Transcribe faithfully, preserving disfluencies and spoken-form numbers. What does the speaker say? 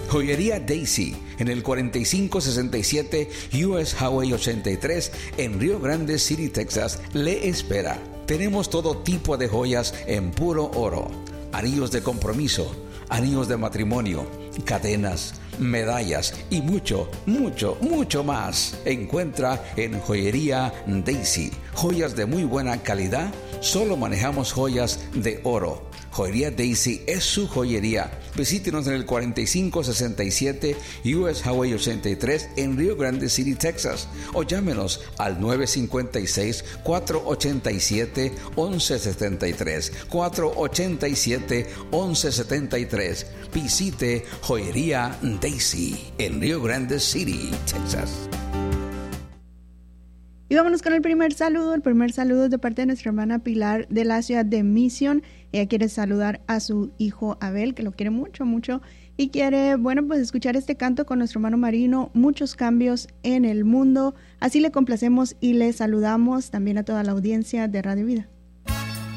Joyería Daisy, en el cuarenta y cinco sesenta y siete U S Highway ochenta y tres en Rio Grande City, Texas, le espera. Tenemos todo tipo de joyas en puro oro, anillos de compromiso, anillos de matrimonio, cadenas, medallas y mucho, mucho, mucho más. Encuentra en Joyería Daisy joyas de muy buena calidad. Solo manejamos joyas de oro. Joyería Daisy es su joyería. Visítenos en el cuarenta y cinco sesenta y siete U S Highway ochenta y tres en Rio Grande City, Texas, o llámenos al nueve cinco seis, cuatro ocho siete, once setenta y tres, cuatro ocho siete, once setenta y tres. Visite Joyería Daisy en Rio Grande City, Texas. Y vámonos con el primer saludo. El primer saludo es de parte de nuestra hermana Pilar de la ciudad de Mission. Ella quiere saludar a su hijo Abel, que lo quiere mucho, mucho. Y quiere, bueno, pues escuchar este canto con nuestro hermano Marino. Muchos cambios en el mundo. Así le complacemos y le saludamos también a toda la audiencia de Radio Vida.